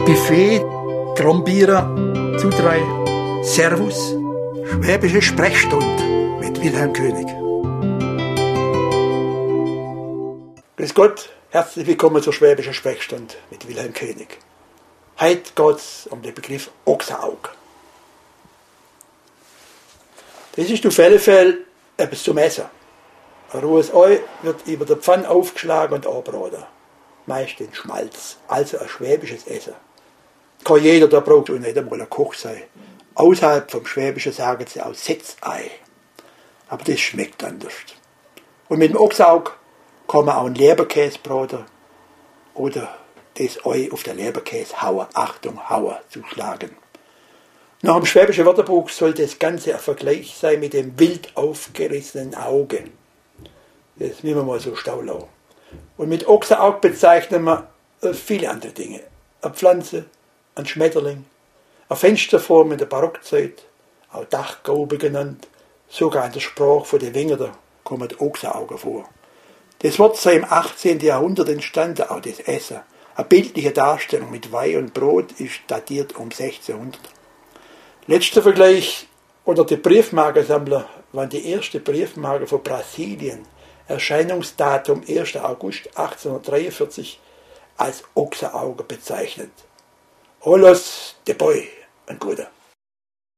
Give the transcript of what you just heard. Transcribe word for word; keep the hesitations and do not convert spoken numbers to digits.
Buffet, Trombierer, Zudrei, Servus, Schwäbische Sprechstunde mit Wilhelm König. Grüß Gott, herzlich willkommen zur Schwäbischen Sprechstunde mit Wilhelm König. Heute geht es um den Begriff Ochsenaug. Das ist auf alle Fälle etwas zum Essen. Ein rohes Ei wird über der Pfanne aufgeschlagen und angebraten. Meist in Schmalz, also ein schwäbisches Essen. Kann jeder, der braucht auch nicht einmal ein Koch sein. Außerhalb vom Schwäbischen sagen sie auch Setzei. Aber das schmeckt anders. Und mit dem Ochsenaug kann man auch einen Leberkäse braten oder das Ei auf der Leberkäse hauen. Achtung, hauen zuschlagen. Nach dem Schwäbischen Wörterbuch soll das Ganze ein Vergleich sein mit dem wild aufgerissenen Auge. Das nehmen wir mal so staulau. Und mit Ochsenaug bezeichnen wir viele andere Dinge. Eine Pflanze, ein Schmetterling, eine Fensterform in der Barockzeit, auch Dachgaube genannt, sogar in der Sprache von den Wengern kommen Ochsenaugen vor. Das Wort sei im achtzehnten Jahrhundert entstanden, auch das Essen. Eine bildliche Darstellung mit Weih und Brot ist datiert um sechzehnhundert. Letzter Vergleich unter den Briefmarkensammlern waren die erste Briefmarke von Brasilien, Erscheinungsdatum erster August achtzehnhundertdreiundvierzig, als Ochsenauge bezeichnet. Olos de Boy, ein guter.